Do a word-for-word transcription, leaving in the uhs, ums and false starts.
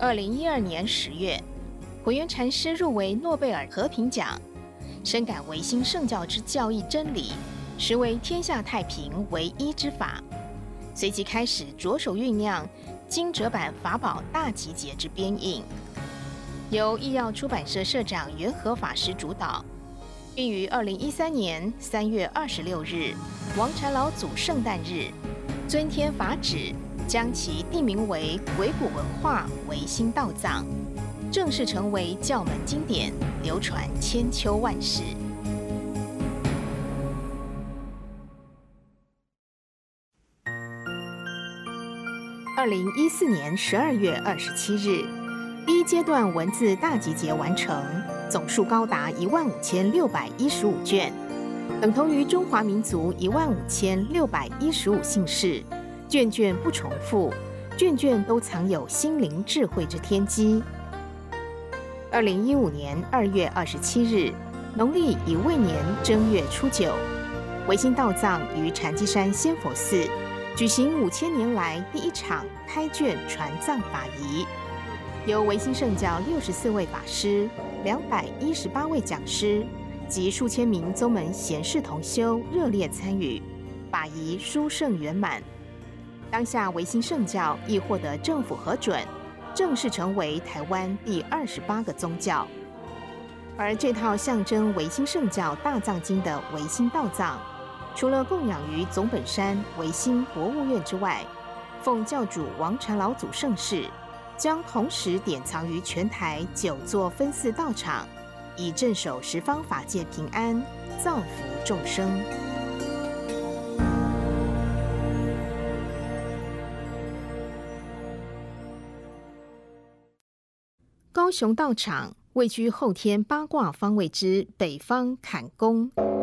二零一二年十月，慧远禅师入围诺贝尔和平奖，深感唯心圣教之教义真理，实为天下太平唯一之法。随即开始着手酝酿经哲版法宝大集结之编印，由医药出版社社长元和法师主导，并于二零一三年三月二十六日王禅老祖圣诞日，尊天法旨，将其定名为《鬼谷文化唯心道藏》，正式成为教门经典，流传千秋万世。二零一四年十二月二十七日，第一阶段文字大集结完成，总数高达一万五千六百一十五卷，等同于中华民族一万五千六百一十五姓氏，卷卷不重复，卷卷都藏有心灵智慧之天机。二零一五年二月二十七日，农历乙未年正月初九，唯心道藏于禅机山仙佛寺举行五千年来第一场开卷传藏法仪，由唯心圣教六十四位法师、两百一十八位讲师及数千名宗门贤士同修热烈参与，法仪殊胜圆满。当下唯心圣教亦获得政府核准，正式成为台湾第二十八个宗教。而这套象征唯心圣教大藏经的唯心道藏，除了供养于总本山唯心博物院之外，奉教主王禅老祖圣事，将同时典藏于全台九座分寺道场，以镇守十方法界平安，造福众生。高雄道场位居后天八卦方位之北方坎宫，